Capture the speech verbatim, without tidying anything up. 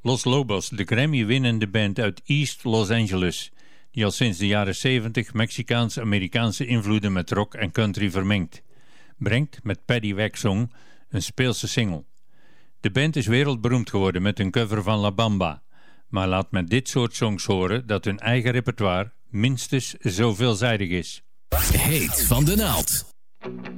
Los Lobos, de Grammy-winnende band uit East Los Angeles, die al sinds de jaren zeventig Mexicaans-Amerikaanse invloeden met rock en country vermengt, brengt met Paddy Wack Song een speelse single. De band is wereldberoemd geworden met een cover van La Bamba, maar laat met dit soort songs horen dat hun eigen repertoire minstens zo veelzijdig is. Heet van de naald.